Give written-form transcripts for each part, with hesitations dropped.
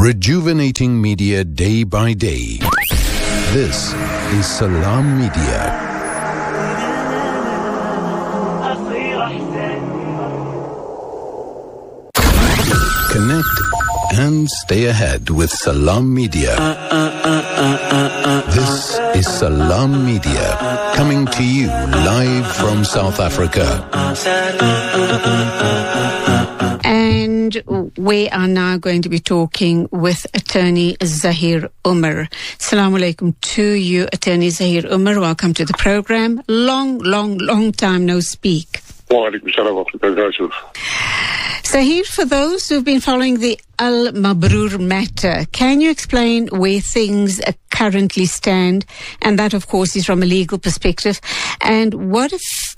Rejuvenating media day by day. This is Salam Media. Connect and stay ahead with Salam Media. This is Salam Media, coming to you live from South Africa. And we are now going to be talking with Attorney Zahir Umar. Assalamu alaikum to you, Attorney Zahir Umar. Welcome to the program. Long time no speak. Wa alaikum salam wa rahmatullahi. Zahir, for those who've been following the Al Mabroor matter, can you explain where things currently stand? And that, of course, is from a legal perspective. And what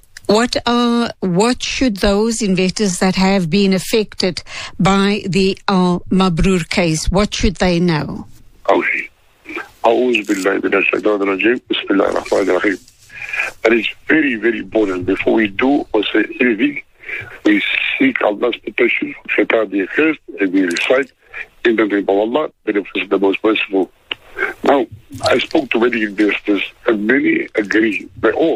should those investors that have been affected by the Al Mabroor case, what should they know? Okay. A'udhu billahi minash shaitanir rajeem. Bismillahir rahmanir rahim. That is very, very important. Before we do or say anything, we seek Allah's protection, shaitan the accursed, and we recite in the name of Allah, benefits the most merciful. Now, I spoke to many investors, and many agree.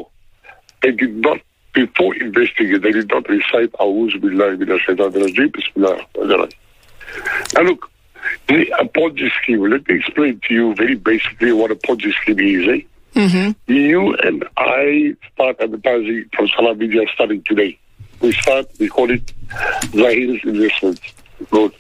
They did not, before investing it, they did not recite A'udhu billahi minash shaitanir rajeem. Bismillahir rahmanir rahim. Now look, the Ponzi scheme, let me explain to you very basically what a Ponzi scheme is, eh? Mm-hmm. You and I start advertising from Salam Media starting today. We call it Zahir's Investments. Good.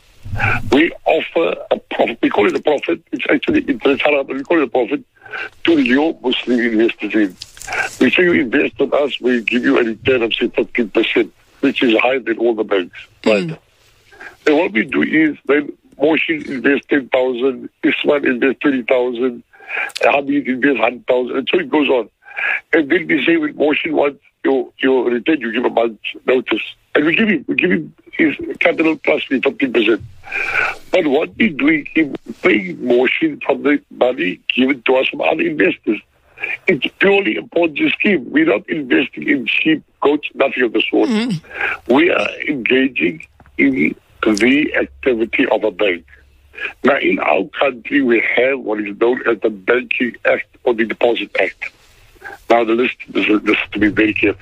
We offer a profit. We call it a profit. It's actually interest haram, but we call it a profit to your Muslim investors in. We say you invest with us, we give you a return of say 15%, which is higher than all the banks. Right. And what we do is then Mohsin invest 10,000, Isman invest 20,000, Hamid invest 100,000, and so it goes on. And then we say with Mohsin wants your return, you give a month's notice. And we give him his capital plus 15%. But what we're doing is paying Mohsin from the money given to us from other investors. It's purely a Ponzi scheme. We're not investing in sheep, goats, nothing of the sort. We are engaging in the activity of a bank. Now, in our country, we have what is known as the Banking Act or the Deposit Act. Now, this to be very careful.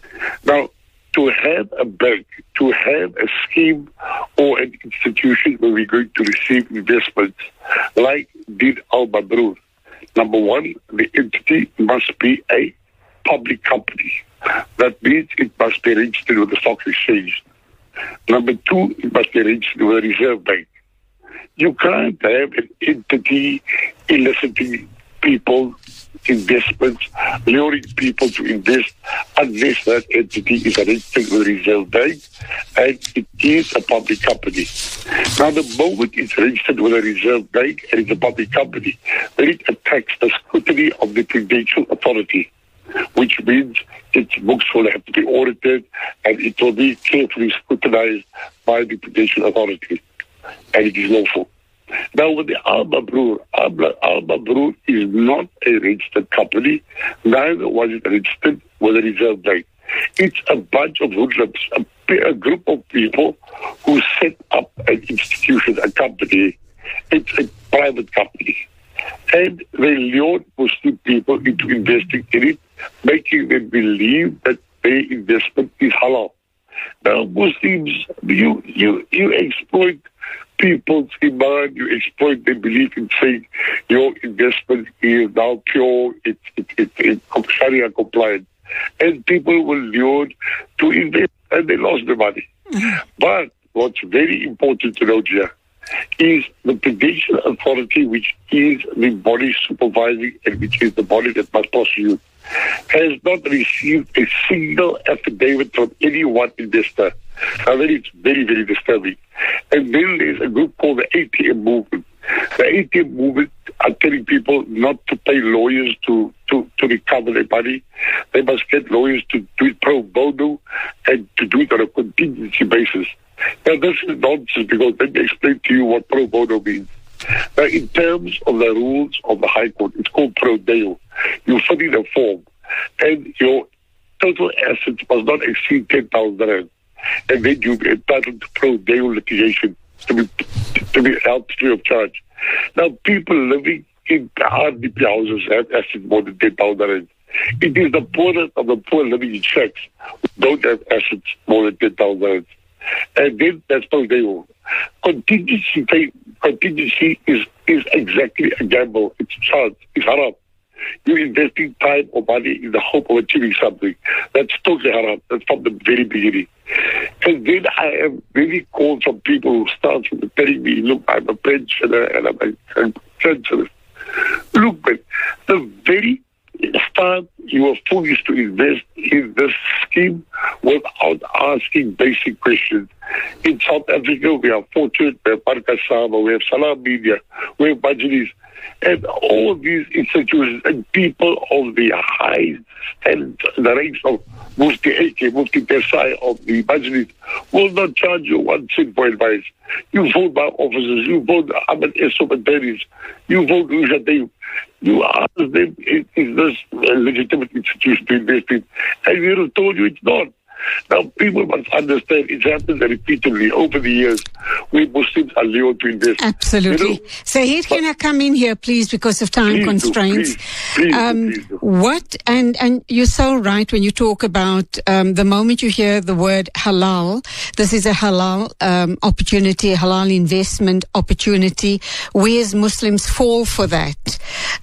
Now, to have a bank, to have a scheme or an institution where we're going to receive investments like did Al Mabroor, number one, the entity must be a public company. That means it must be registered with the stock exchange. Number two, it must be registered with the Reserve Bank. You can't have an entity eliciting people investments, luring people to invest unless that entity is registered with the Reserve Bank and it is a public company. Now, the moment it's registered with the Reserve Bank and it's a public company, then it attacks the scrutiny of the Prudential Authority, which means its books will have to be audited and it will be carefully scrutinized by the Prudential Authority, and it is lawful. Now, with the Al Mabroor is not a registered company, neither was it registered with the Reserve Bank. It's a bunch of hoodlums, a group of people who set up an institution, a company. It's a private company. And they lured Muslim people into investing in it, making them believe that their investment is halal. Now, Muslims, you exploit people's iman, you exploit their belief in saying your investment is now pure, it's Sharia compliant. And people were lured to invest and they lost their money. But what's very important to note here is the Prudential Authority, which is the body supervising and which is the body that must prosecute, has not received a single affidavit from any one investor. Now, that is very, very disturbing. And then there's a group called the ATM movement. The ATM movement are telling people not to pay lawyers to recover their money. They must get lawyers to do it pro bono and to do it on a contingency basis. Now, this is nonsense because let me explain to you what pro bono means. Now, in terms of the rules of the High Court, it's called pro deo. You fill in a form and your total assets must not exceed 10,000 rand. And then you'll be entitled to pro deo litigation to to be helped free of charge. Now, people living in RDP houses have assets more than 10,000 rand. It is the poorest of the poor living in shacks who don't have assets more than 10,000 rand. And then that's how they will. Contingency is exactly a gamble. It's chance. It's haram. You're investing time or money in the hope of achieving something. That's totally haram. That's from the very beginning. And then I have many calls from people who start with telling me, look, I'm a pensioner and I'm a pensioner. Look, man, the very start you were forced to invest in this scheme without asking basic questions. In South Africa, we are fortunate. We have Parkasama, we have Salam Media, we have Majlis, and all these institutions and people of the high and the ranks of Mufti AK, Mufti Desai of the Majlis will not charge you 1 cent for advice. You vote by officers, you vote Ahmed Essobantaris, you vote Ujadeu. You ask them, is this a legitimate institution to invest in? And we will told you it's not. Now, people must understand it's happened repeatedly over the years where Muslims are lured to invest. Absolutely. You know, Zahir, can I come in here, please, because of time constraints? Please do. What, and you're so right when you talk about the moment you hear the word halal, this is a halal opportunity, a halal investment opportunity. We as Muslims fall for that,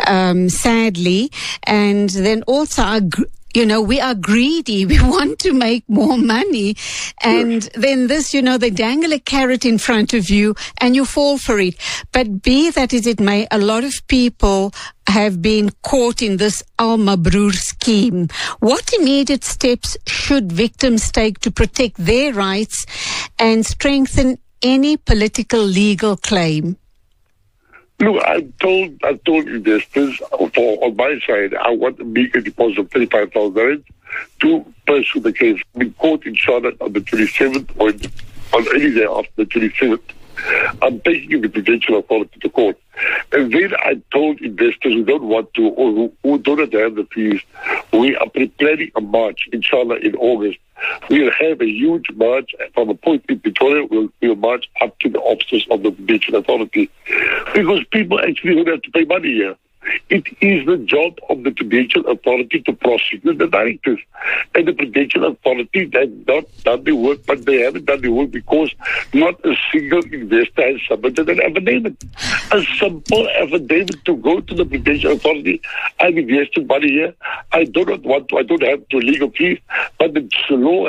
sadly. And then also we are greedy. We want to make more money. And then this, they dangle a carrot in front of you and you fall for it. But be that as it may, a lot of people have been caught in this Al Mabrur scheme. What immediate steps should victims take to protect their rights and strengthen any political legal claim? Look, I told investors on my side, I want to make a deposit of 35,000 to pursue the case. I've been caught in Charlotte on the 27th or on any day after the 27th. I'm taking the Prudential Authority to court. And then I told investors who don't want to or who don't have the fees, we are preparing a march, inshallah, in August. We'll have a huge march from a point in Pretoria. We'll march up to the offices of the Prudential Authority because people actually don't have to pay money here. It is the job of the Prudential Authority to prosecute the directors. And the Prudential Authority has not done the work, but they haven't done the work because not a single investor has submitted an affidavit. A simple affidavit to go to the Prudential Authority. I've invested money here. I don't have to legal fees, but the law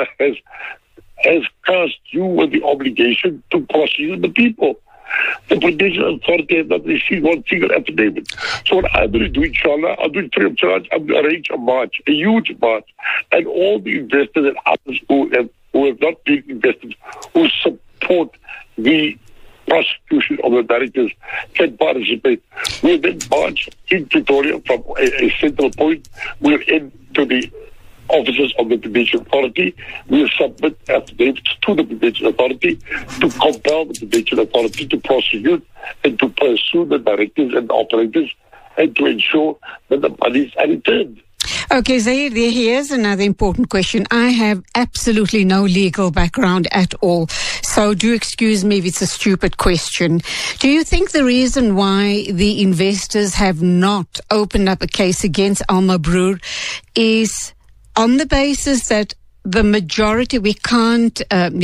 has cast you with the obligation to prosecute the people. The Prudential Authority has not received one single affidavit. So what I'm going to do, inshallah, I'll do it free of charge. I'm going to arrange a march, a huge march, and all the investors and others who have not been investors, who support the prosecution of the directors can participate. We'll then march in Pretoria from a central point. We'll end to the officers of the Prudential Authority. Will submit affidavits to the Prudential Authority to compel the Prudential Authority to prosecute and to pursue the directors and the operators and to ensure that the monies are returned. Okay, Zahir, here's another important question. I have absolutely no legal background at all, so do excuse me if it's a stupid question. Do you think the reason why the investors have not opened up a case against Al Mabrur is on the basis that the majority, we can't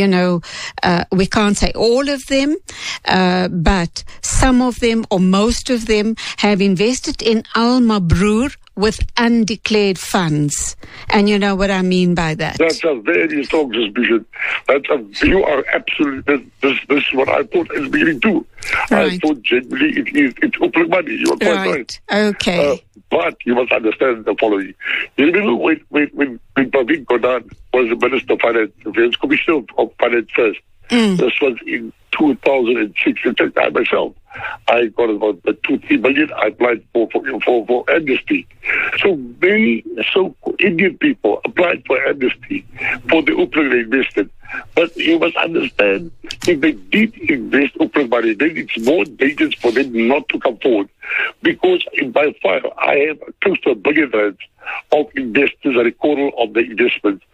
say all of them, but some of them or most of them have invested in Al Mabrur with undeclared funds. And you know what I mean by that. That's a very strong suspicion. You are absolutely, this is what I thought at the beginning too. Right. I thought generally it's open money. You are quite right. Okay. But you must understand the following. You remember when Praveen Gordhan was the Minister of Finance, the Finance Commissioner of Finance first. This was in 2006. In fact, I myself, I got about 2-3 million. I applied for amnesty. So Indian people applied for amnesty for the Upland they invested. But you must understand, if they did invest Upland money, then it's more dangerous for them not to come forward. Because by far, I have close to R1 billion of investors, a record of the investments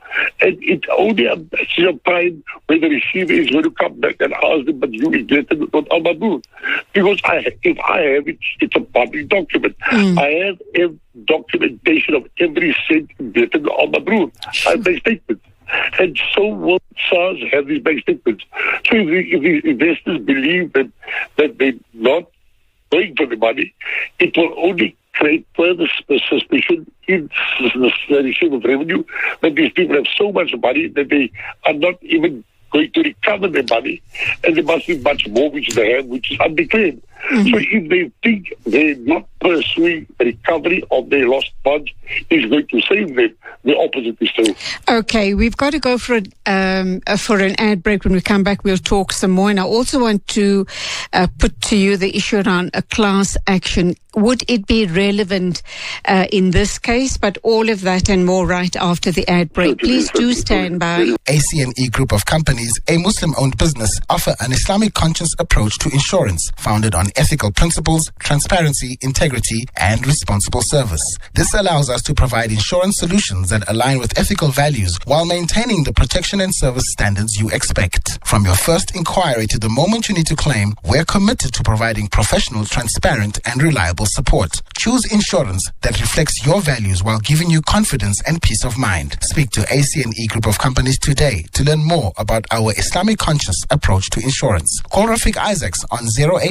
And it's only a time when the receiver is going to come back and ask them, but you invested with Al Mabrur. Because if I have it, it's a public document. I have a documentation of every cent invested in Al Mabrur. I have bank statements. And so will SARS have these bank statements. So if the investors believe that they're not going for the money, it will only create further suspicion in the receipt of revenue that these people have so much money that they are not even going to recover their money, and there must be much more which they have, which is undeclared. So if they think they're not pursuing the recovery of their lost funds is going to save them, the opposite is true. Okay, we've got to go for an ad break. When we come back, we'll talk some more. And I also want to put to you the issue around a class action. Would it be relevant in this case? But all of that and more right after the ad break. Please do stand by. ACNE Group of Companies, a Muslim-owned business, offer an Islamic conscious approach to insurance, founded on ethical principles, transparency, integrity, and responsible service. This allows us to provide insurance solutions that align with ethical values while maintaining the protection and service standards you expect. From your first inquiry to the moment you need to claim, we're committed to providing professional, transparent, and reliable support. Choose insurance that reflects your values while giving you confidence and peace of mind. Speak to ACNE Group of Companies today to learn more about our Islamic conscious approach to insurance. Call Rafiq Isaacs on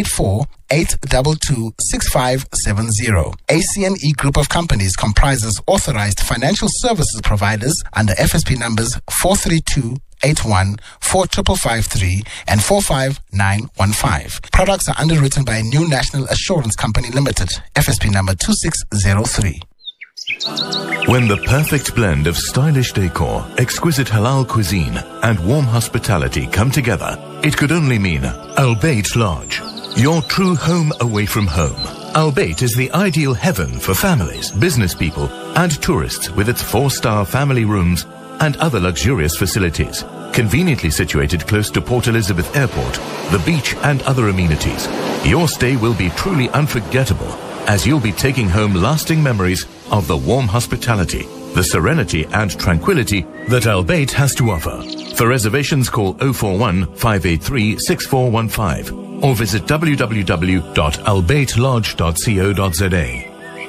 084-822-6570. ACNE Group of Companies comprises authorized financial services providers under FSP numbers 43281, 4553, and 45915. Products are underwritten by New National Assurance Company Limited, FSP number 2603. When the perfect blend of stylish decor, exquisite halal cuisine, and warm hospitality come together, it could only mean Al Bayt Lodge, your true home away from home. Al Bayt is the ideal heaven for families, business people, and tourists with its 4-star family rooms and other luxurious facilities. Conveniently situated close to Port Elizabeth Airport, the beach, and other amenities, your stay will be truly unforgettable, as you'll be taking home lasting memories of the warm hospitality, the serenity and tranquility that Al Bayt has to offer. For reservations, call 041-583-6415 or visit www.albaytlodge.co.za.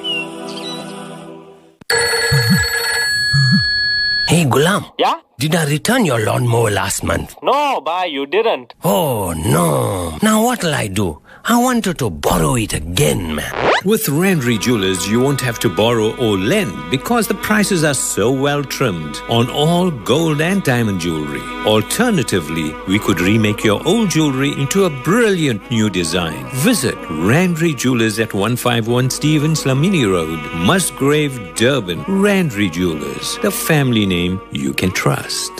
Hey, Gulam. Yeah? Did I return your lawnmower last month? No, bhai, you didn't. Oh, no. Now what'll I do? I wanted to borrow it again, man. With Randry Jewelers, you won't have to borrow or lend because the prices are so well trimmed on all gold and diamond jewelry. Alternatively, we could remake your old jewelry into a brilliant new design. Visit Randry Jewelers at 151 Stevens Lamini Road, Musgrave, Durban. Randry Jewelers, the family name you can trust.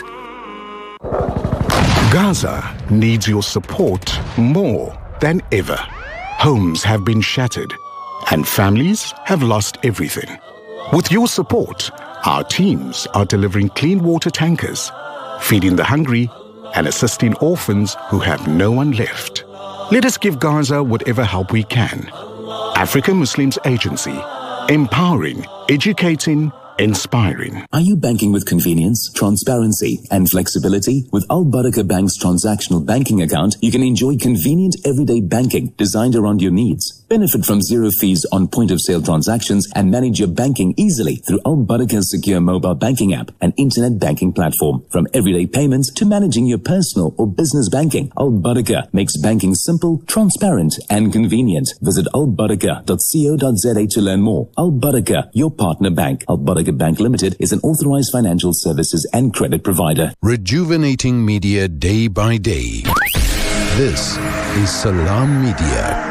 Gaza needs your support more than ever. Homes have been shattered and families have lost everything. With your support, our teams are delivering clean water tankers, feeding the hungry, and assisting orphans who have no one left. Let us give Gaza whatever help we can. African Muslims Agency, empowering, educating, inspiring. Are you banking with convenience, transparency, and flexibility? With Al Barakah Bank's transactional banking account, you can enjoy convenient everyday banking designed around your needs. Benefit from zero fees on point-of-sale transactions and manage your banking easily through Al Barakah's secure mobile banking app and internet banking platform. From everyday payments to managing your personal or business banking, Al Barakah makes banking simple, transparent, and convenient. Visit albarakah.co.za to learn more. Al Barakah, your partner bank. Al Barakah Bank Limited is an authorized financial services and credit provider. Rejuvenating media day by day. This is Salam Media.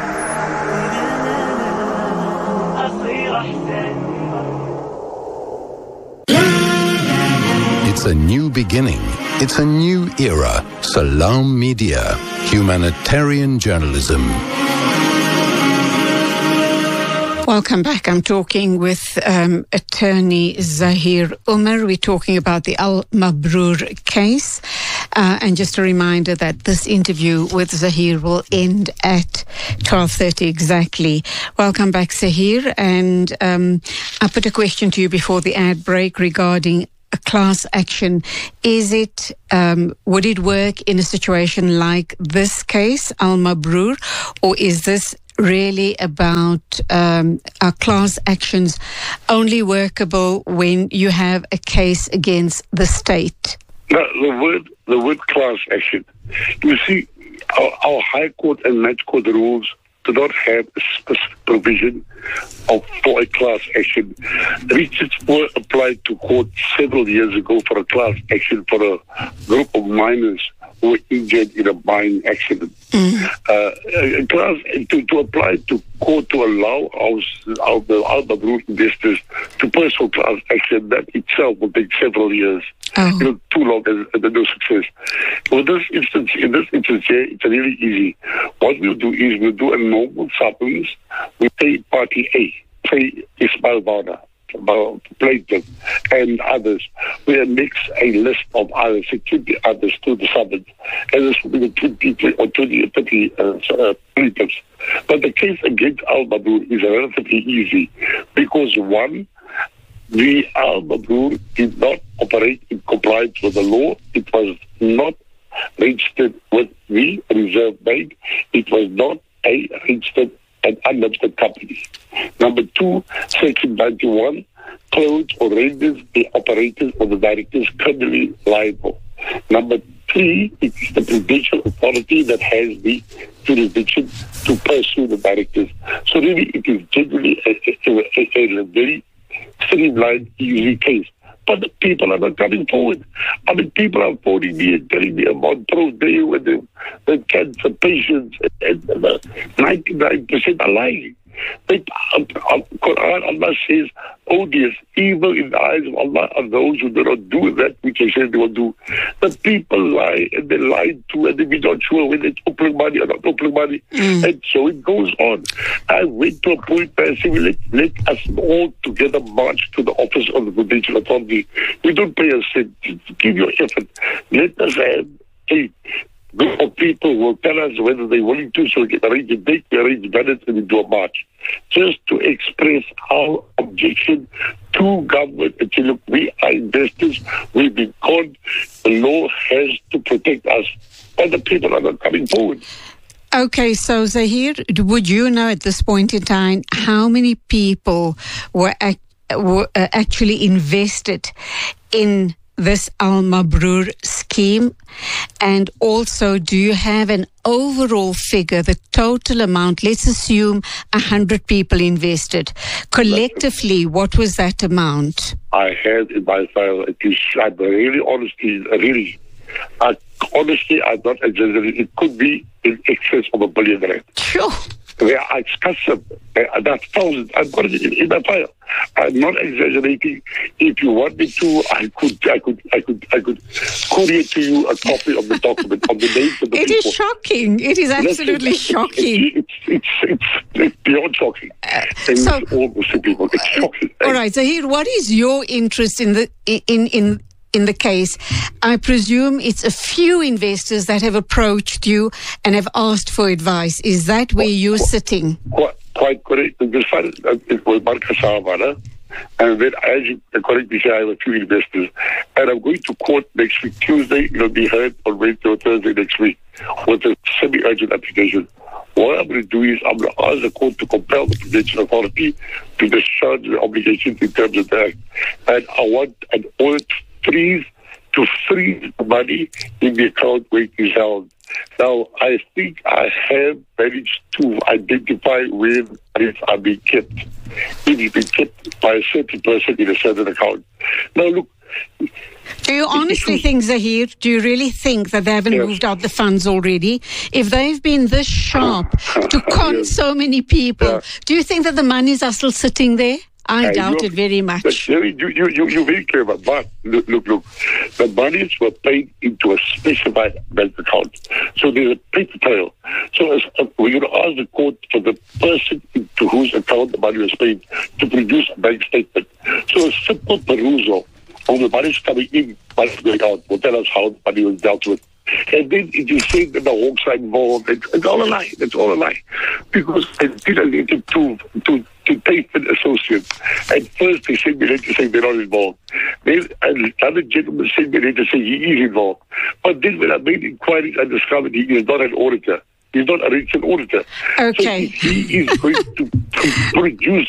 It's a new beginning. It's a new era. Salam Media. Humanitarian journalism. Welcome back. I'm talking with attorney Zahir Umar. We're talking about the Al Mabrur case. And just a reminder that this interview with Zahir will end at 12:30 exactly. Welcome back, Zahir. And I put a question to you before the ad break regarding a class action, is it, would it work in a situation like this case, Al Mabrur, or is this really about are class actions only workable when you have a case against the state? No, the word class action. You see, our High Court and Match Court rules do not have a specific provision for a class action. Research were applied to court several years ago for a class action for a group of miners who were injured in a mine accident. To apply to court to allow the Al Mabrur investors to pursue class action, that itself will take several years. Too long and no success. In this instance here, it's really easy. What we'll do is we'll do a normal summons. We pay party A, pay Ismail Bada, Plaintiff, and others. We annex a list of others, 20 others to the summons. And this will be the 20 or 30 plaintiffs. But the case against Al Mabrur is relatively easy because, one, the Al Mabrur did not operate in compliance with the law. It was not registered with the Reserve Bank. It was not a registered and unlimited company. Number two, Section 91 clothes or renders the operators or the directors criminally liable. Number three, it is the Prudential Authority that has the jurisdiction to pursue the directors. So really, it is generally a very streamlined, easy case. But the people are not coming forward. I mean, people are phoning me and telling me about Pro-Day with the cancer patients, and 99% are lying. Quran, Allah says, odious, evil in the eyes of Allah are those who do not do that which they say they will do. The people lie, and they lie too, and they be not sure whether it's opening money or not opening money. And so it goes on. I went to a point where I said, let us all together march to the office of the Prudential Authority. We don't pay a cent. Give your effort. Let us have a group of people will tell us whether they're willing to, so we can arrange a date, we arrange ballots, and we do a march. Just to express our objection to government and say, look, we are investors, we've been caught, the law has to protect us, but the people are not coming forward. Okay, so Zahir, would you know at this point in time how many people were actually invested in this Al Mabrur scheme? And also, do you have an overall figure, the total amount? Let's assume 100 people invested. Collectively, what was that amount? I had in my file, I'm really honestly, I'm not exaggerating. It could be in excess of R1 billion. Sure. There are custom. That's thousands. I've got it in my file. I'm not exaggerating. If you want me to, I could courier to you a copy of the document of the names of the people. It is shocking. It is absolutely shocking. It's beyond shocking. So, all Muslim people. It's shocking. All right, Zahir, what is your interest in the case? I presume it's a few investors that have approached you and have asked for advice. Is that where you're sitting? Quite correct. It was Marcus Savannah, and then as you correctly say, I have a few investors, and I'm going to court next week, Tuesday. It'll be heard on Wednesday or Thursday next week with a semi-urgent application. What I'm going to do is I'm going to ask the court to compel the Prudential Authority to discharge the obligations in terms of that, and I want an order to freeze the money in the account where it is held. Now, I think I have managed to identify where monies are being kept. It is being kept by a certain person in a certain account. Now, look. Do you honestly think, Zahir, do you really think that they haven't moved out the funds already? If they've been this sharp to con so many people, do you think that the monies are still sitting there? I doubt it very much. You're very clever, but look. The monies were paid into a specified bank account. So there's a paper trail. So we're going to ask the court for the person to whose account the money was paid to produce a bank statement. So a simple perusal of the money coming in, money going out, will tell us how the money was dealt with. And then it is said that the Hawks are involved. It's all a lie. It's all a lie. Because I did a letter to Tafe & Associates. At first they sent me a letter saying they're not involved. Then another gentleman sent me a letter saying he is involved. But then when I made inquiries, I discovered he is not an auditor. He's not a registered auditor. Okay. So he is going to produce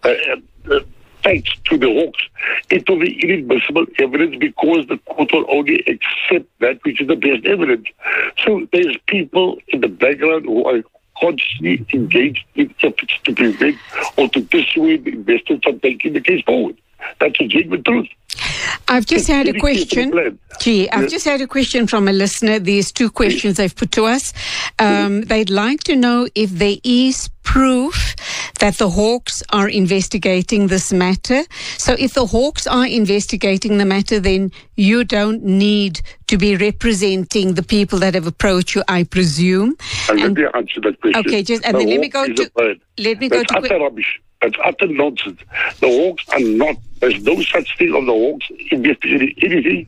facts to the Hawks. It will be inadmissible evidence because the court will only accept that which is the best evidence. So there's people in the background who are consciously engaged in efforts to prevent or to dissuade the investors from taking the case forward. That's a genuine truth. I've just had a question. I've just had a question from a listener. These two questions they've put to us. They'd like to know if there is proof that the Hawks are investigating this matter. So if the Hawks are investigating the matter, then you don't need to be representing the people that have approached you, I presume. Let me answer that question. Okay, and then let me go to utter rubbish. That's utter nonsense. The Hawks are not. There's no such thing of the Hawks investigating anything.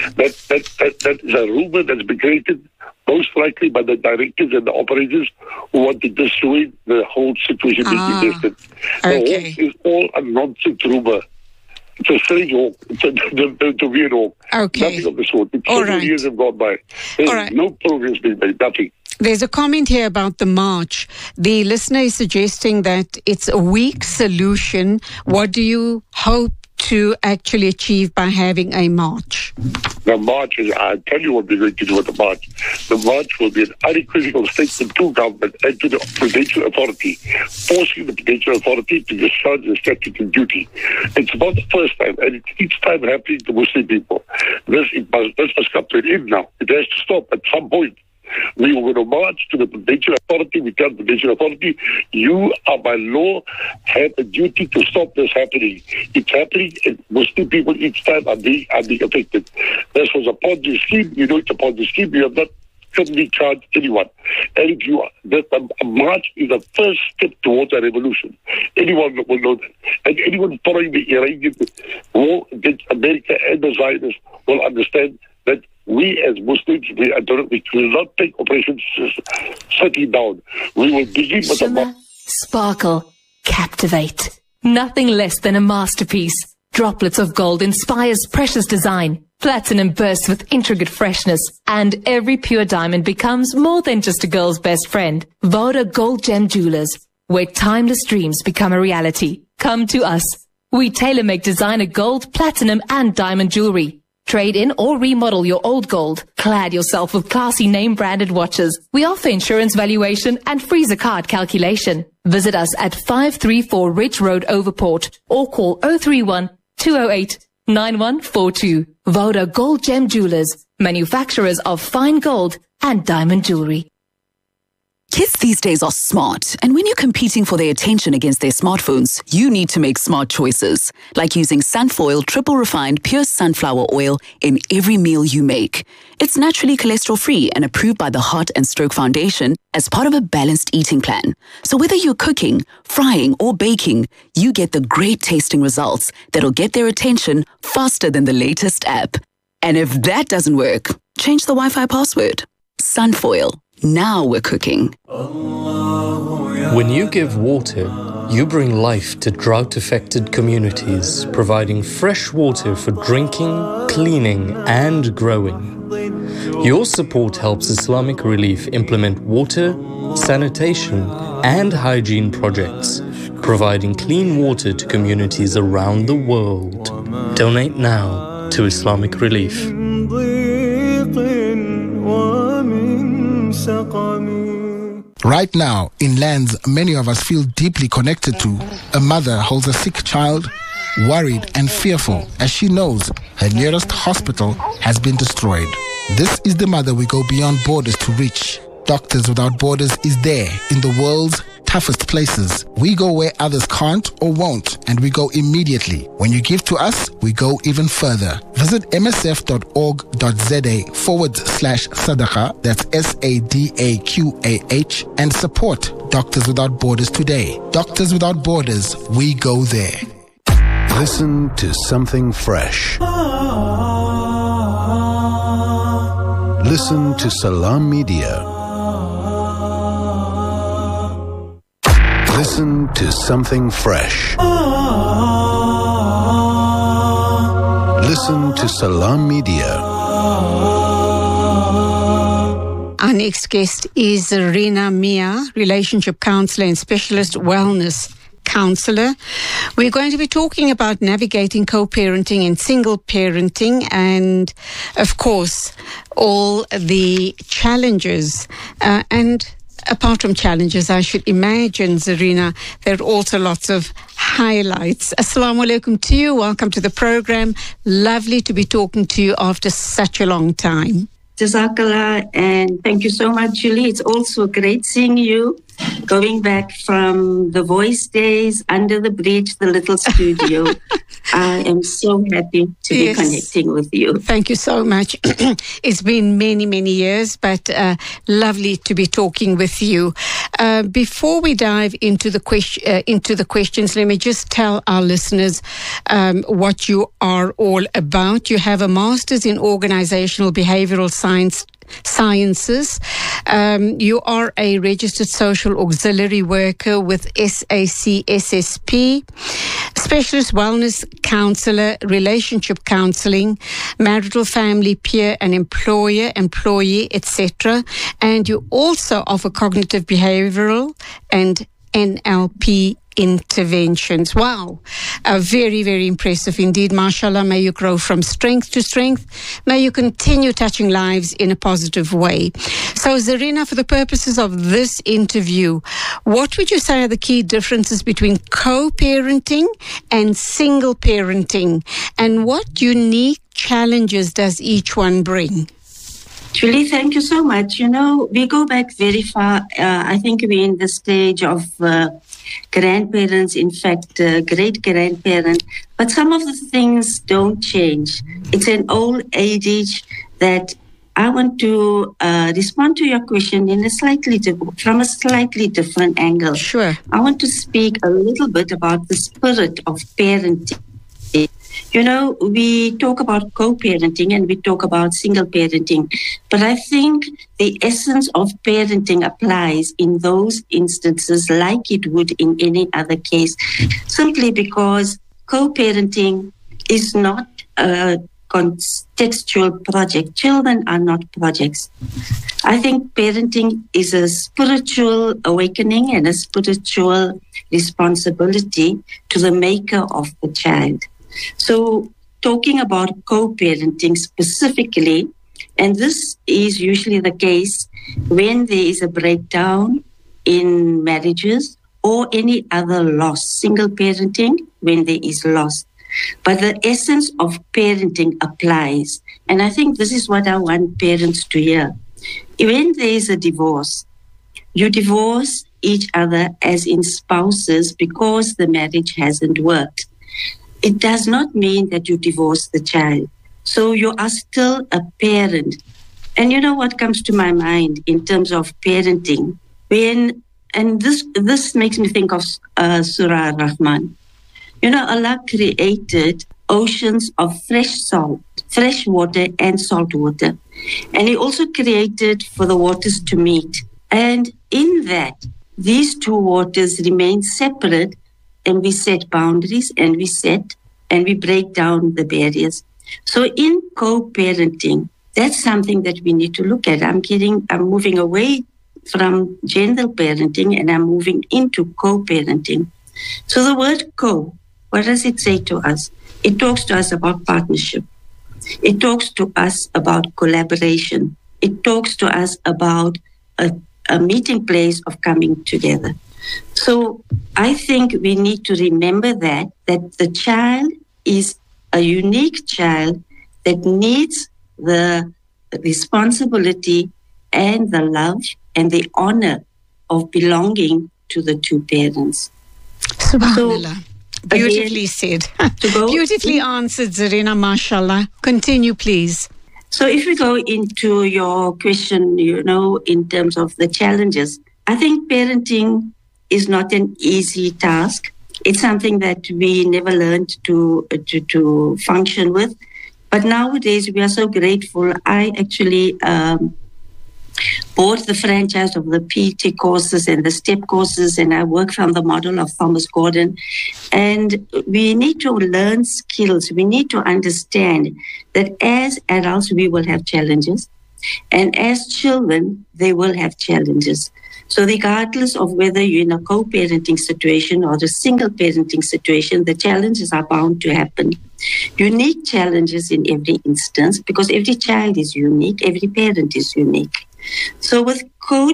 That is a rumor that's been created most likely by the directors and the operators who want to dissuade the whole situation being invested. The Hawks is all a nonsense rumor. It's a strange hawk. It's a weird hawk. Okay. Nothing of the sort. Several years have gone by. There's no progress being made. Nothing. There's a comment here about the march. The listener is suggesting that it's a weak solution. What do you hope to actually achieve by having a march? The march is, I'll tell you what we're going to do with the march. The march will be an unequivocal statement to government and to the Prudential Authority, forcing the Prudential Authority to discharge the statutory duty. It's not the first time, and it's each time happening to Muslim people. This must come to an end now. It has to stop at some point. We were going to march to the Prudential Authority. We tell the Prudential Authority, you are by law have a duty to stop this happening. It's happening, and Muslim people each time are being affected. This was a Ponzi scheme. You know it's a Ponzi scheme. You have not criminally charged anyone. And if you a march is the first step towards a revolution. Anyone will know that. And anyone following the Iranian war against America and the Zionists will understand that we as Muslims, we will not take Operation Sati down. We will begin with Shimmer, sparkle, captivate. Nothing less than a masterpiece. Droplets of gold inspires precious design. Platinum bursts with intricate freshness. And every pure diamond becomes more than just a girl's best friend. Voda Gold Gem Jewelers, where timeless dreams become a reality. Come to us. We tailor-make designer gold, platinum and diamond jewelry. Trade in or remodel your old gold. Clad yourself with classy name-branded watches. We offer insurance valuation and free zakat calculation. Visit us at 534 Ridge Road, Overport, or call 031 208 9142. Voda Gold Gem Jewelers, manufacturers of fine gold and diamond jewelry. Kids these days are smart, and when you're competing for their attention against their smartphones, you need to make smart choices, like using Sunfoil triple refined pure sunflower oil in every meal you make. It's naturally cholesterol-free and approved by the Heart and Stroke Foundation as part of a balanced eating plan. So whether you're cooking, frying, or baking, you get the great tasting results that'll get their attention faster than the latest app. And if that doesn't work, change the Wi-Fi password. Sunfoil. Now we're cooking. When you give water, you bring life to drought-affected communities, providing fresh water for drinking, cleaning, and growing. Your support helps Islamic Relief implement water, sanitation, and hygiene projects, providing clean water to communities around the world. Donate now to Islamic Relief. Right now, in lands many of us feel deeply connected to, a mother holds a sick child, worried and fearful as she knows her nearest hospital has been destroyed. This is the mother we go beyond borders to reach. Doctors Without Borders is there in the world's toughest places. We go where others can't or won't, and we go immediately. When you give to us, we go even further. Visit msf.org.za/sadaqa, that's SADAQAH, and support Doctors Without Borders today. Doctors Without Borders, we go there. Listen to something fresh. Listen to Salam Media. Listen to something fresh. Listen to Salam Media. Our next guest is Zarina Mia, relationship counselor and specialist wellness counsellor. We're going to be talking about navigating co-parenting and single parenting and, of course, all the challenges and apart from challenges, I should imagine, Zarina, there are also lots of highlights. Assalamu alaikum to you. Welcome to the program. Lovely to be talking to you after such a long time. Jazakallah, and thank you so much, Julie. It's also great seeing you, going back from the Voice days, Under the Bridge, the little studio. I am so happy to be connecting with you. Thank you so much. It's been many, many years, but lovely to be talking with you. Before we dive into the questions, let me just tell our listeners what you are all about. You have a master's in organizational behavioral sciences. You are a registered social auxiliary worker with SACSSP, specialist wellness counsellor, relationship counselling, marital, family, peer and employee, etc. And you also offer cognitive behavioral and NLP interventions. Wow. Very, very impressive indeed. MashaAllah, may you grow from strength to strength. May you continue touching lives in a positive way. So, Zarina, for the purposes of this interview, what would you say are the key differences between co-parenting and single parenting? And what unique challenges does each one bring? Julie, thank you so much. You know, we go back very far. I think we're in the stage of grandparents, in fact, great-grandparent. But some of the things don't change. It's an old adage that I want to respond to your question from a slightly different angle. Sure. I want to speak a little bit about the spirit of parenting. You know, we talk about co-parenting and we talk about single parenting, but I think the essence of parenting applies in those instances like it would in any other case, simply because co-parenting is not a contextual project. Children are not projects. I think parenting is a spiritual awakening and a spiritual responsibility to the maker of the child. So talking about co-parenting specifically, and this is usually the case when there is a breakdown in marriages or any other loss, single parenting, when there is loss. But the essence of parenting applies. And I think this is what I want parents to hear. When there is a divorce, you divorce each other as in spouses because the marriage hasn't worked. It does not mean that you divorce the child. So you are still a parent. And you know what comes to my mind in terms of parenting? This makes me think of Surah Rahman. You know, Allah created oceans of fresh water and salt water. And He also created for the waters to meet. And in that, these two waters remain separate, and we set boundaries and we break down the barriers. So in co-parenting, that's something that we need to look at. I'm moving away from gender parenting and I'm moving into co-parenting. So the word co, what does it say to us? It talks to us about partnership. It talks to us about collaboration. It talks to us about a meeting place of coming together. So I think we need to remember that the child is a unique child that needs the responsibility and the love and the honor of belonging to the two parents. Subhanallah. So, beautifully said. Beautifully answered, Zarina, mashallah. Continue, please. So if we go into your question, you know, in terms of the challenges, I think parenting is not an easy task. It's something that we never learned to function with. But nowadays, we are so grateful. I actually bought the franchise of the PT courses and the STEP courses, and I work from the model of Thomas Gordon. And we need to learn skills. We need to understand that as adults, we will have challenges. And as children, they will have challenges. So regardless of whether you're in a co-parenting situation or a single parenting situation, the challenges are bound to happen. Unique challenges in every instance, because every child is unique, every parent is unique. So with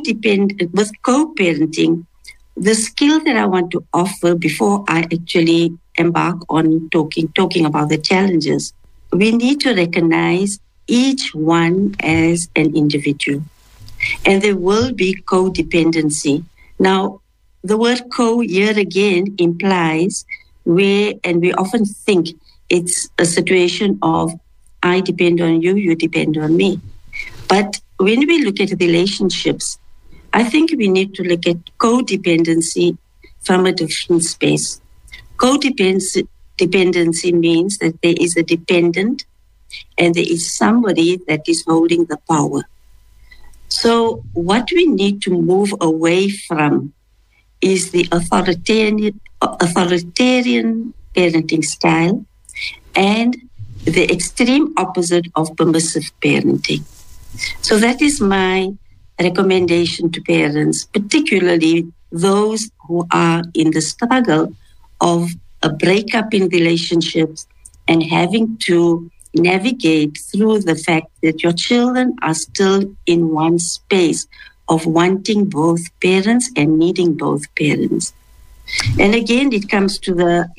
co-parenting, the skill that I want to offer before I actually embark on talking about the challenges, we need to recognize each one as an individual. And there will be codependency. Now, the word co here again implies and we often think it's a situation of I depend on you, you depend on me. But when we look at relationships, I think we need to look at codependency from a different space. Codependency means that there is a dependent and there is somebody that is holding the power. So what we need to move away from is the authoritarian parenting style and the extreme opposite of permissive parenting. So that is my recommendation to parents, particularly those who are in the struggle of a breakup in relationships and having to navigate through the fact that your children are still in one space of wanting both parents and needing both parents. And again, it comes to the,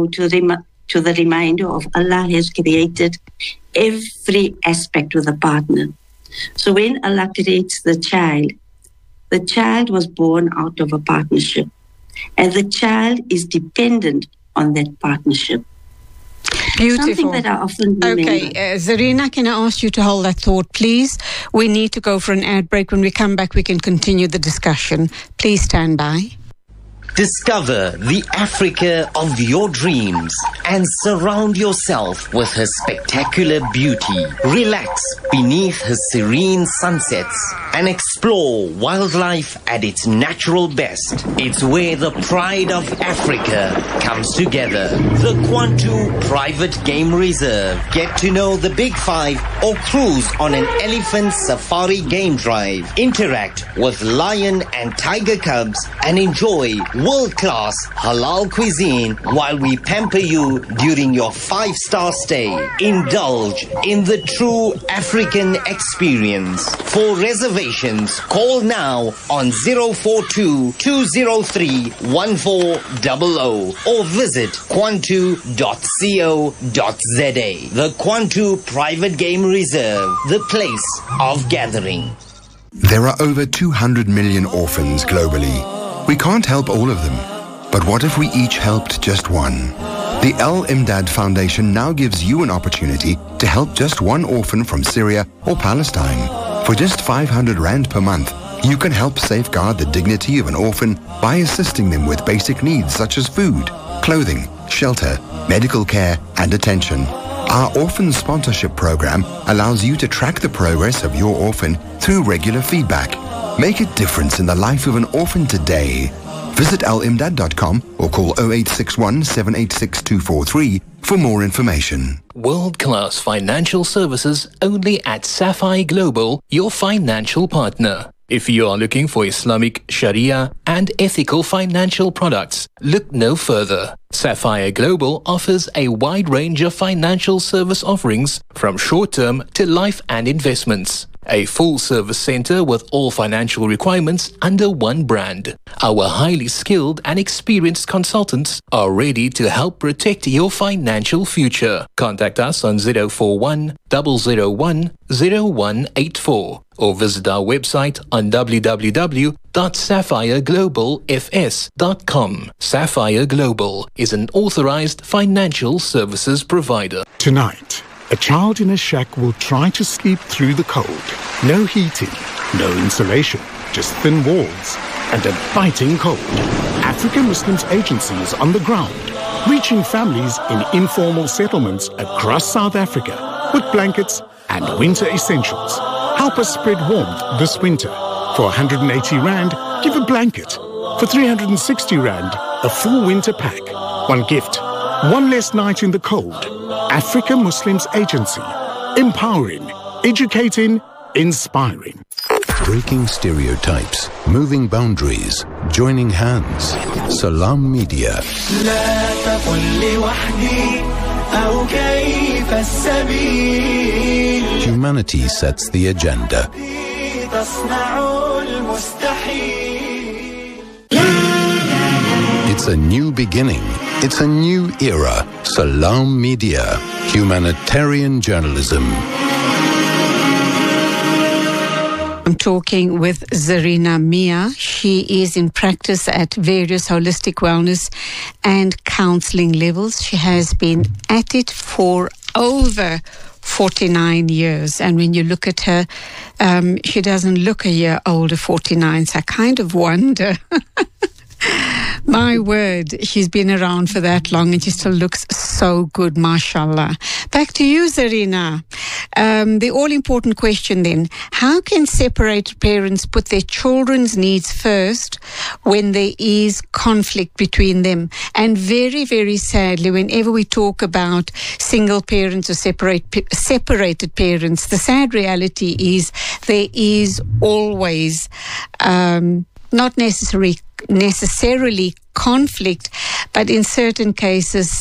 to the reminder of Allah has created every aspect of the partner. So when Allah creates the child was born out of a partnership, and the child is dependent on that partnership. Beautiful. Something that I often remember. Okay, Zarina, can I ask you to hold that thought, please? We need to go for an ad break. When we come back, we can continue the discussion. Please stand by. Discover the Africa of your dreams and surround yourself with her spectacular beauty. Relax beneath her serene sunsets and explore wildlife at its natural best. It's where the pride of Africa comes together. The Kwantu Private Game Reserve. Get to know the Big Five or cruise on an elephant safari game drive. Interact with lion and tiger cubs and enjoy world-class halal cuisine while we pamper you during your 5-star stay. Indulge in the true African experience. For reservations, call now on 042-203-1400 or visit kwantu.co.za. The Kwantu Private Game Reserve, the place of gathering. There are over 200 million orphans globally. We can't help all of them, but what if we each helped just one? The Al Imdad Foundation now gives you an opportunity to help just one orphan from Syria or Palestine. For just 500 Rand per month, you can help safeguard the dignity of an orphan by assisting them with basic needs such as food, clothing, shelter, medical care, and attention. Our orphan sponsorship program allows you to track the progress of your orphan through regular feedback. Make a difference in the life of an orphan today. Visit alimdad.com or call 0861 786 243 for more information. World-class financial services only at Sapphire Global, your financial partner. If you are looking for Islamic, Sharia and ethical financial products, look no further. Sapphire Global offers a wide range of financial service offerings from short-term to life and investments. A full-service center with all financial requirements under one brand. Our highly skilled and experienced consultants are ready to help protect your financial future. Contact us on 041 001 0184 or visit our website on www.sapphireglobalfs.com. Sapphire Global is an authorized financial services provider. Tonight, a child in a shack will try to sleep through the cold. No heating, no insulation, just thin walls and a biting cold. African Muslims Agency is on the ground, reaching families in informal settlements across South Africa with blankets and winter essentials. Help us spread warmth this winter. For 180 Rand, give a blanket. For 360 Rand, a full winter pack. One gift, one less night in the cold. Africa Muslims Agency. Empowering, educating, inspiring. Breaking stereotypes, moving boundaries, joining hands. Salam Media. Humanity sets the agenda. It's a new beginning. It's a new era. Salam Media. Humanitarian journalism. I'm talking with Zarina Mia. She is in practice at various holistic wellness and counseling levels. She has been at it for over 49 years. And when you look at her, she doesn't look a year older, 49. So I kind of wonder. My word, she's been around for that long and she still looks so good, mashallah. Back to you, Zarina. The all-important question then, how can separated parents put their children's needs first when there is conflict between them? And very, very sadly, whenever we talk about single parents or separated parents, the sad reality is there is always not necessarily conflict, but in certain cases,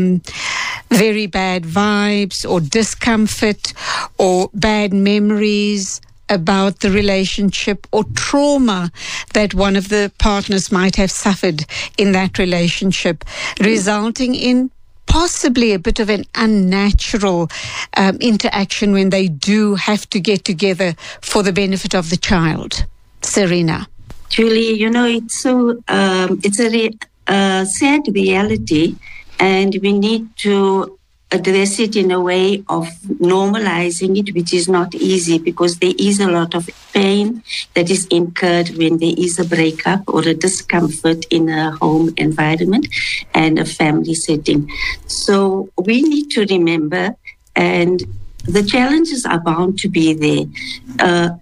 very bad vibes or discomfort or bad memories about the relationship or trauma that one of the partners might have suffered in that relationship, resulting in possibly a bit of an unnatural interaction when they do have to get together for the benefit of the child. Zarina. Julie, it's so it's a sad reality, and we need to address it in a way of normalizing it, which is not easy because there is a lot of pain that is incurred when there is a breakup or a discomfort in a home environment and a family setting. So we need to remember, and the challenges are bound to be there.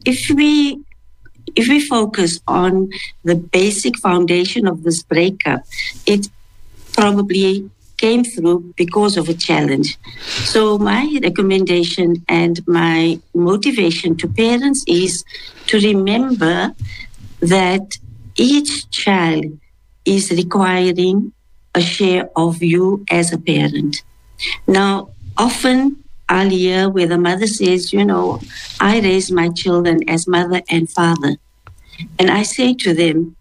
If we focus on the basic foundation of this breakup, it probably came through because of a challenge. So my recommendation and my motivation to parents is to remember that each child is requiring a share of you as a parent. Now, often I'll hear where the mother says, I raise my children as mother and father. And I say to them,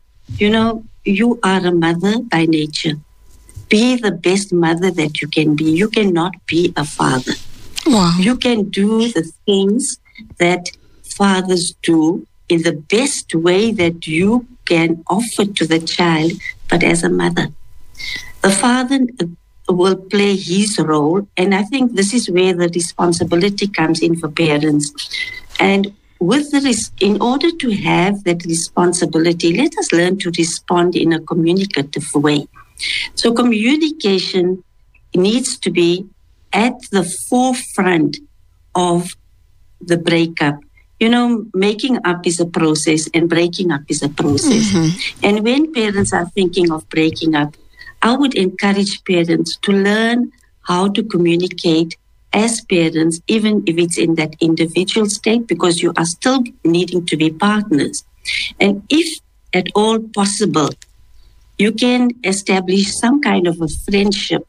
you are a mother by nature. Be the best mother that you can be. You cannot be a father. Wow. You can do the things that fathers do in the best way that you can offer to the child, but as a mother. The father will play his role, and I think this is where the responsibility comes in for parents. And in order to have that responsibility, let us learn to respond in a communicative way. So communication needs to be at the forefront of the breakup. Making up is a process and breaking up is a process. Mm-hmm. And when parents are thinking of breaking up, I would encourage parents to learn how to communicate as parents, even if it's in that individual state, because you are still needing to be partners. And if at all possible, you can establish some kind of a friendship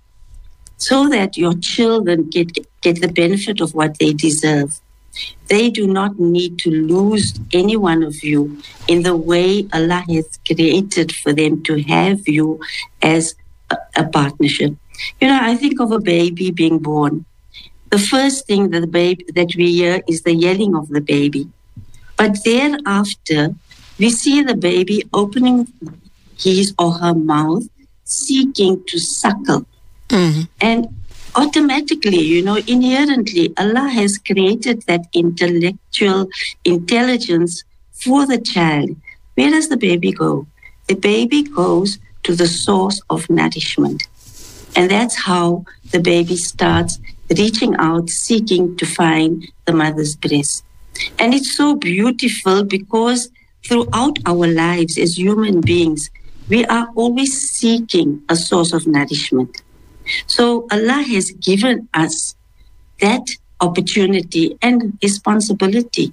so that your children get the benefit of what they deserve. They do not need to lose any one of you in the way Allah has created for them to have you as a partnership. I think of a baby being born. The first thing that we hear is the yelling of the baby. But thereafter, we see the baby opening his or her mouth, seeking to suckle. Mm-hmm. And automatically, inherently, Allah has created that intellectual intelligence for the child. Where does the baby go? The baby goes to the source of nourishment. And that's how the baby starts reaching out, seeking to find the mother's breast. And it's so beautiful because throughout our lives as human beings, we are always seeking a source of nourishment. So Allah has given us that opportunity and responsibility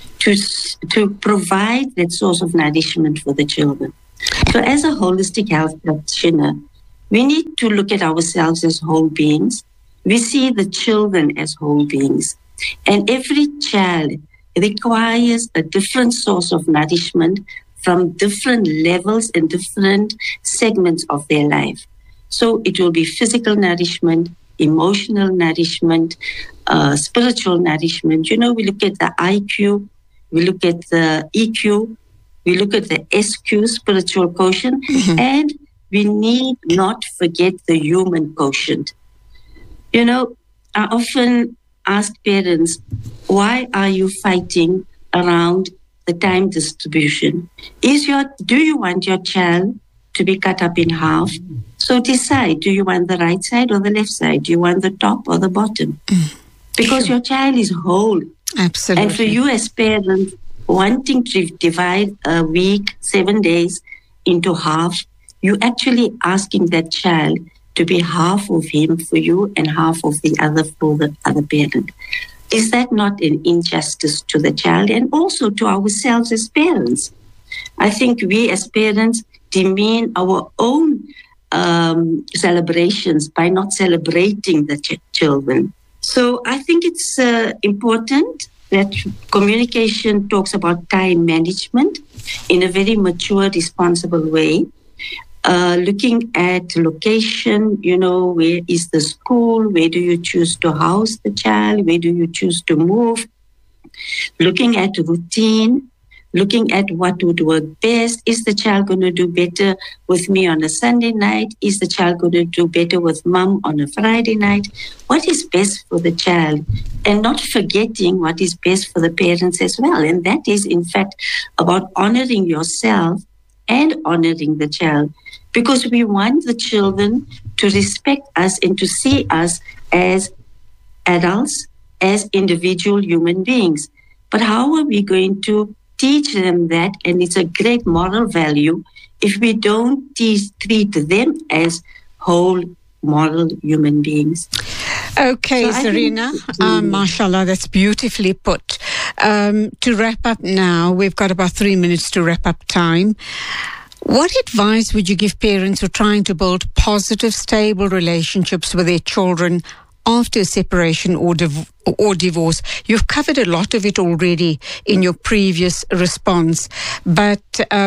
to provide that source of nourishment for the children. So as a holistic health practitioner, we need to look at ourselves as whole beings. We see the children as whole beings. And every child requires a different source of nourishment from different levels and different segments of their life. So it will be physical nourishment, emotional nourishment, spiritual nourishment. You know, we look at the IQ, we look at the EQ, we look at the SQ, spiritual quotient, and we need not forget the human quotient. You know, I often ask parents, why are you fighting around the time distribution? Do you want your child to be cut up in half? So decide, do you want the right side or the left side? Do you want the top or the bottom? Because your child is whole. Absolutely. And for you as parents, wanting to divide a week, 7 days into half, you're actually asking that child to be half of him for you and half of the other for the other parent. Is that not an injustice to the child and also to ourselves as parents? I think we as parents demean our own celebrations by not celebrating the children. So I think it's important that communication talks about time management in a very mature, responsible way. Looking at location, you know, where is the school? Where do you choose to house the child? Where do you choose to move? Looking at routine, looking at what would work best. Is the child going to do better with me on a Sunday night? Is the child going to do better with mom on a Friday night? What is best for the child? And not forgetting what is best for the parents as well. And that is, in fact, about honoring yourself and honoring the child. Because we want the children to respect us and to see us as adults, as individual human beings. But how are we going to teach them that? And it's a great moral value if we don't treat them as whole moral human beings. Okay, so Zarina, mashallah, that's beautifully put. To wrap up now, we've got about 3 minutes to wrap up time. What advice would you give parents who are trying to build positive, stable relationships with their children after separation or divorce? You've covered a lot of it already in your previous response, but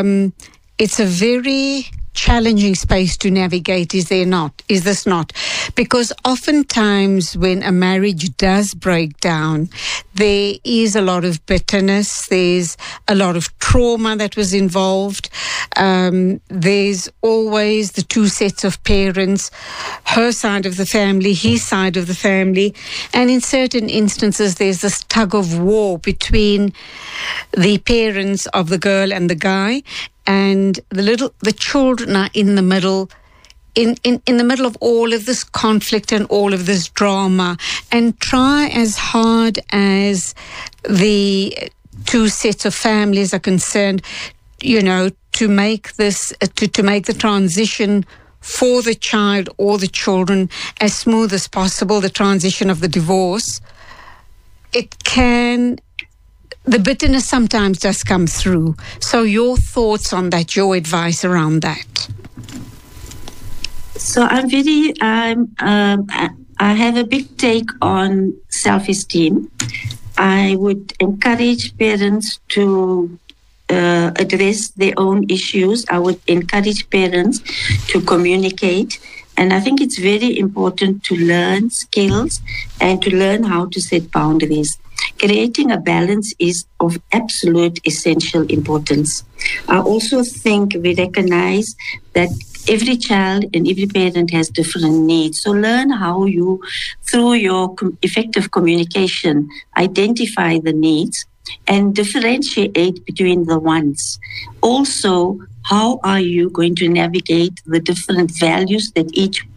it's a very challenging space to navigate, is this not? Because oftentimes when a marriage does break down, there is a lot of bitterness, there's a lot of trauma that was involved. There's always the two sets of parents, her side of the family, his side of the family, and in certain instances there's this tug of war between the parents of the girl and the guy, and the children are in the middle, in the middle of all of this conflict and all of this drama, and try as hard as the two sets of families are concerned, you know, to make this to make the transition for the child or the children as smooth as possible, the transition of the divorce. The bitterness sometimes does come through. So your thoughts on that, your advice around that? So I have a big take on self-esteem. I would encourage parents to address their own issues. I would encourage parents to communicate. And I think it's very important to learn skills and to learn how to set boundaries. Creating a balance is of absolute essential importance. I also think we recognize that every child and every parent has different needs. So learn how you, through your effective communication, identify the needs and differentiate between the wants. Also, how are you going to navigate the different values that each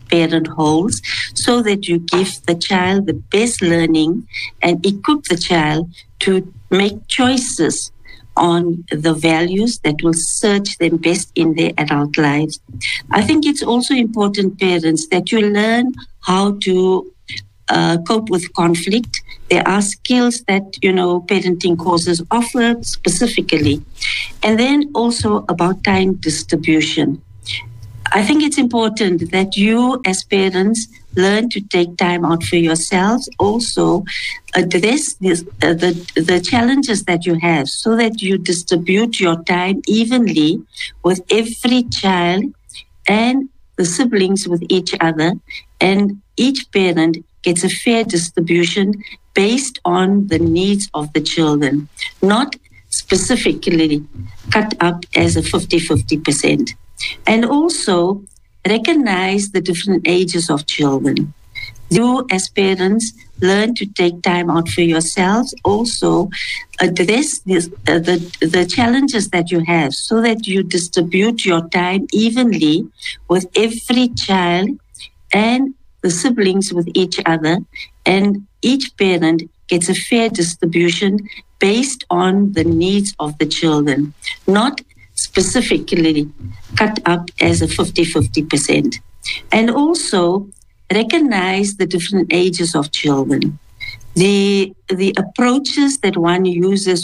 parent holds, so that you give the child the best learning and equip the child to make choices on the values that will serve them best in their adult lives. I think it's also important, parents, that you learn how to cope with conflict. There are skills that, parenting courses offer specifically. And then also about time distribution. I think it's important that you as parents learn to take time out for yourselves, also address the challenges that you have, so that you distribute your time evenly with every child and the siblings with each other, and each parent gets a fair distribution based on the needs of the children, not specifically cut up as a 50-50%. And also recognize the different ages of children. You as parents learn to take time out for yourselves, also address the challenges that you have, so that you distribute your time evenly with every child and the siblings with each other, and each parent gets a fair distribution based on the needs of the children, not specifically cut up as a 50-50%. And also recognize the different ages of children. The approaches that one uses